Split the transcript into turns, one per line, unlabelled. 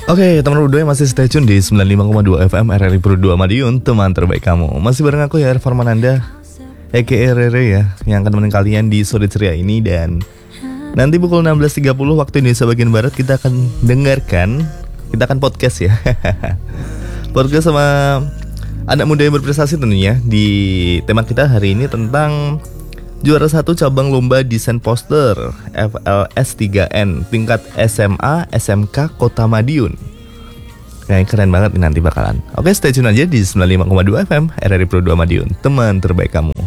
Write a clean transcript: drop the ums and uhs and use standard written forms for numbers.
Oke, teman berdua masih stay tune di 95,2 FM RRI Pro 2 Madiun, teman terbaik kamu. Masih bareng aku ya, Ervan Mananda, a.k.a. Rere ya, yang akan menemani kalian di sore ceria ini. Dan nanti pukul 16.30 waktu Indonesia bagian Barat kita akan podcast ya. Podcast sama anak muda yang berprestasi tentunya. Di tema kita hari ini tentang juara 1 cabang lomba desain poster FLS 3N tingkat SMA SMK Kota Madiun. Kayaknya keren banget nih nanti bakalan. Oke, stay tune aja di 95,2 FM RRI Pro 2 Madiun, teman terbaik kamu.